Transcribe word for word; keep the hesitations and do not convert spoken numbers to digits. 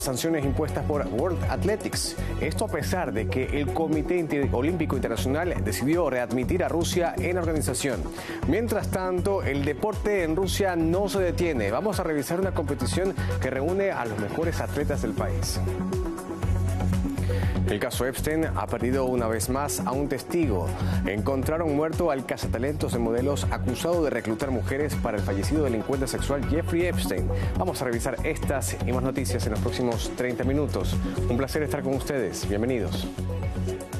Sanciones impuestas por World Athletics. Esto a pesar de que el Comité Olímpico Internacional decidió readmitir a Rusia en la organización. Mientras tanto, el deporte en Rusia no se detiene. Vamos a revisar una competición que reúne a los mejores atletas del país. El caso Epstein ha perdido una vez más a un testigo. Encontraron muerto al cazatalentos de modelos acusado de reclutar mujeres para el fallecido delincuente sexual Jeffrey Epstein. Vamos a revisar estas y más noticias en los próximos treinta minutos. Un placer estar con ustedes. Bienvenidos.